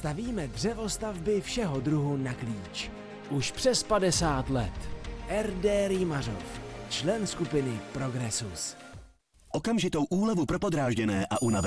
Stavíme dřevostavby všeho druhu na klíč. Už přes 50 let. RD Rýmařov, člen skupiny Progressus. Okamžitou úlevu pro podrážděné a unavené